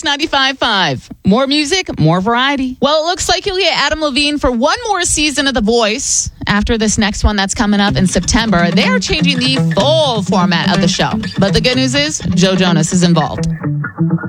95.5. More music, more variety. Well, it looks like you'll get Adam Levine for one more season of The Voice. After this next one that's coming up in September, they are changing the full format of the show. But the good news is, Joe Jonas is involved.